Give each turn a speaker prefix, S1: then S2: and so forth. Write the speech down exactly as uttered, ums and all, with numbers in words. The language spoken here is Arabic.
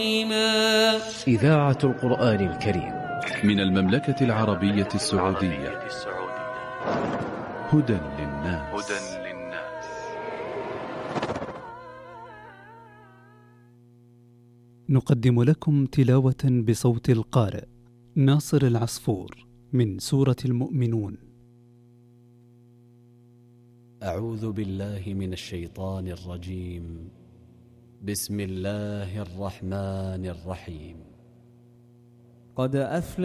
S1: إذاعة القرآن الكريم
S2: من المملكة العربية السعودية. هدى للناس.
S3: نقدم لكم تلاوة بصوت القارئ ناصر العصفور من سورة المؤمنون.
S4: أعوذ بالله من الشيطان الرجيم. بسم الله الرحمن الرحيم. قد أفلح